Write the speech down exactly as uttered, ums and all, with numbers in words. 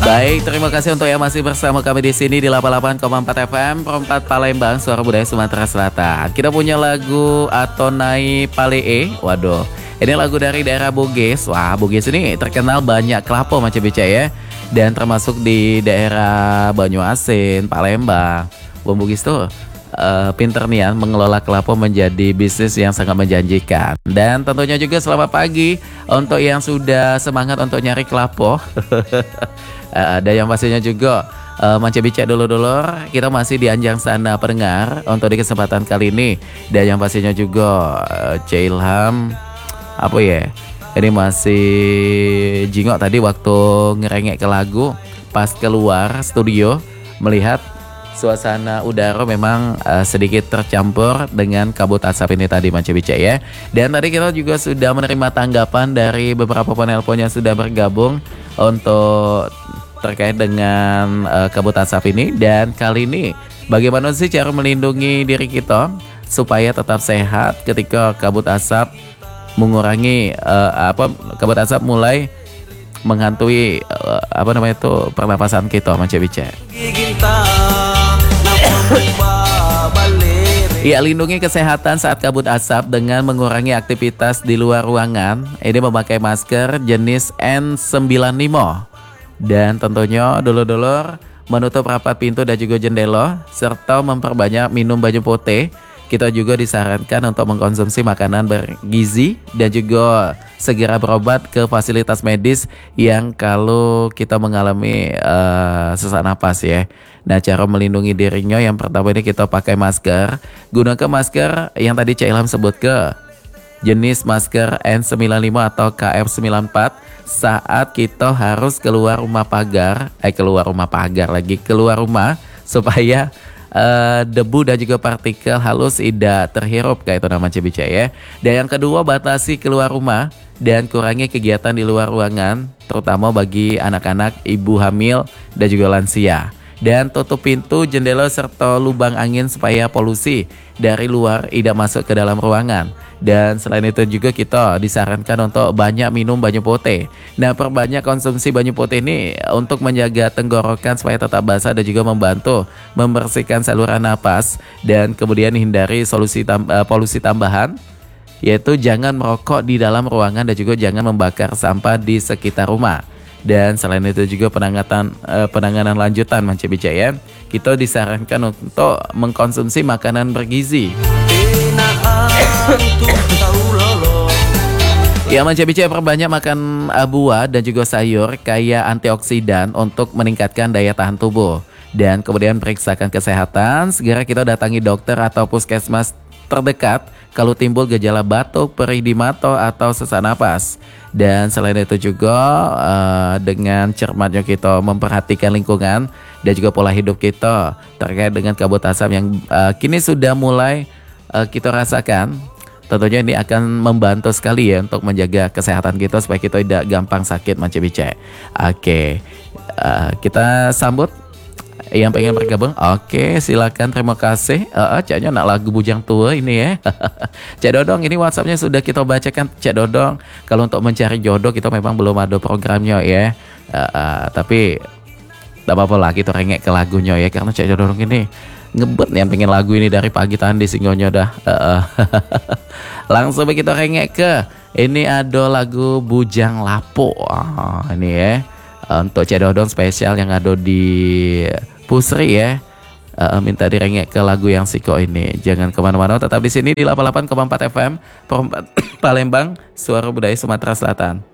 Baik, terima kasih untuk yang masih bersama kami di sini di delapan puluh delapan koma empat F M, Perempat Palembang, Suara Budaya Sumatera Selatan. Kita punya lagu Atonai Palee. Waduh, ini lagu dari daerah Bugis. Wah, Bugis ini terkenal banyak kelapa macam bica ya. Dan termasuk di daerah Banyuasin, Palembang. Bom Bugis tuh uh, pinter nih ya mengelola kelapa menjadi bisnis yang sangat menjanjikan. Dan tentunya juga selamat pagi untuk yang sudah semangat untuk nyari kelapa. Uh, ada yang pastinya juga uh, Manca Bica dulu-dulu. Kita masih di Anjang Sana pendengar untuk di kesempatan kali ini. Dan yang pastinya juga uh, C. Ilham apa ya, ini masih jingok tadi waktu ngerengek ke lagu. Pas keluar studio melihat suasana udara memang uh, sedikit tercampur dengan kabut asap ini tadi Manca Bica ya. Dan tadi kita juga sudah menerima tanggapan dari beberapa penelpon yang sudah bergabung untuk terkait dengan uh, kabut asap ini. Dan kali ini bagaimana sih cara melindungi diri kita supaya tetap sehat ketika kabut asap mengurangi uh, apa kabut asap mulai menghantui uh, apa namanya itu pernapasan kita Manca Bica. Ya, lindungi kesehatan saat kabut asap dengan mengurangi aktivitas di luar ruangan. Ini memakai masker jenis N sembilan puluh lima. Dan tentunya dulur-dulur menutup rapat pintu dan juga jendela serta memperbanyak minum baju putih. Kita juga disarankan untuk mengkonsumsi makanan bergizi dan juga segera berobat ke fasilitas medis yang kalau kita mengalami uh, sesak napas ya. Nah, cara melindungi dirinya yang pertama ini kita pakai masker. Gunakan masker yang tadi Cak Ilham sebut ke jenis masker N sembilan puluh lima atau K F sembilan puluh empat saat kita harus keluar rumah pagar, eh keluar rumah pagar lagi, keluar rumah supaya uh, debu dan juga partikel halus tidak terhirup kayak itu nama Cibica ya. Dan yang kedua, batasi keluar rumah dan kurangi kegiatan di luar ruangan, terutama bagi anak-anak, ibu hamil dan juga lansia. Dan tutup pintu, jendela serta lubang angin supaya polusi dari luar tidak masuk ke dalam ruangan. Dan selain itu juga kita disarankan untuk banyak minum banyu putih. Nah, perbanyak konsumsi banyu putih ini untuk menjaga tenggorokan supaya tetap basah dan juga membantu membersihkan saluran napas. Dan kemudian hindari solusi tam uh, polusi tambahan, yaitu jangan merokok di dalam ruangan dan juga jangan membakar sampah di sekitar rumah. Dan selain itu juga penanganan eh, penanganan lanjutan Manca Bica ya, kita disarankan untuk mengkonsumsi makanan bergizi. Ya, Manca Bica perbanyak makan buah dan juga sayur kaya antioksidan untuk meningkatkan daya tahan tubuh. Dan kemudian periksakan kesehatan, segera kita datangi dokter atau puskesmas terdekat kalau timbul gejala batuk, perih di mata atau sesak napas. Dan selain itu juga uh, dengan cermatnya kita memperhatikan lingkungan dan juga pola hidup kita terkait dengan kabut asap yang uh, kini sudah mulai uh, kita rasakan. Tentunya ini akan membantu sekali ya untuk menjaga kesehatan kita supaya kita tidak gampang sakit Manca Bica. Oke, uh, kita sambut yang pengen bergabung. Oke, silakan, terima kasih. Uh, Caknya nak lagu bujang tua ini ya. Cak Dodong, ini WhatsAppnya sudah kita bacakan Cak Dodong. Kalau untuk mencari jodoh kita memang belum ada programnya ya. Uh, uh, tapi tak apa-apa lah kita rengek ke lagunya ya, karena Cak Dodong ini ngebet nih yang pengen lagu ini dari pagi tadi singgonya dah. Uh, uh. Langsung kita rengek ke ini ada lagu Bujang Lapo. Uh, ini ya. Uh, untuk Cak Dodong spesial yang ada di Pusri ya, uh, minta direngek ke lagu yang siko ini. Jangan kemana-mana, tetap di sini di delapan puluh delapan koma empat F M, Perempat Palembang, Suara Budaya Sumatera Selatan.